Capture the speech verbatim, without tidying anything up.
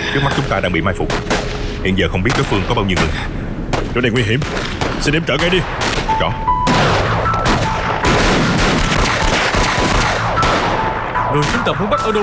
Trước mắt chúng ta đang bị mai phục. Hiện giờ không biết đối phương có bao nhiêu người. Chỗ này nguy hiểm, xin em trợ ngay đi. Rõ. Người chúng ta muốn bắt ở đâu